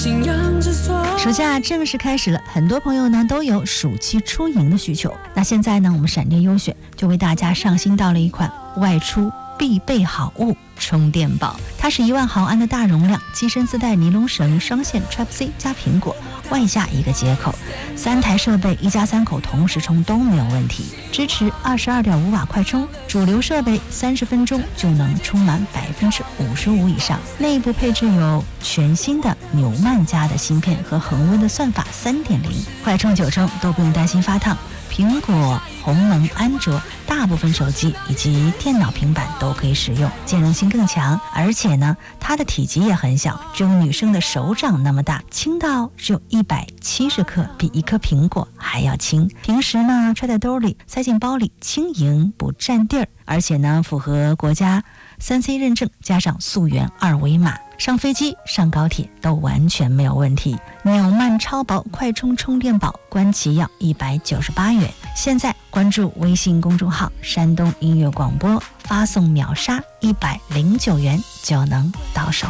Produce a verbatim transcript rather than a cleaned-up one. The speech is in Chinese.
暑假正式开始了，很多朋友呢都有暑期出营的需求。那现在呢，我们闪电优选就为大家上新到了一款外出必备好物充电宝。它是一万毫安的大容量，机身自带尼龙绳双线 Type C 加苹果，外加一个接口，三台设备一家三口同时充都没有问题，支持 二十二点五瓦快充，主流设备三十分钟就能充满百分之五十五以上。内部配置有全新的纽曼家的芯片和恒温的算法 三点零， 快充久充都不用担心发烫。苹果、鸿蒙、安卓大部分手机以及电脑平板都可以使用，兼容性更强，而且呢它的体积也很小，只有女生的手掌那么大，轻到只有一百七十克，比一颗苹果还要轻。平时呢揣在兜里，塞进包里，轻盈不占地儿，而且呢符合国家 三 C 认证，加上溯源二维码，上飞机上高铁都完全没有问题。纽曼超薄快充充电宝官旗要一百九十八元，现在关注微信公众号山东音乐广播，发送秒杀一百零九元就能到手。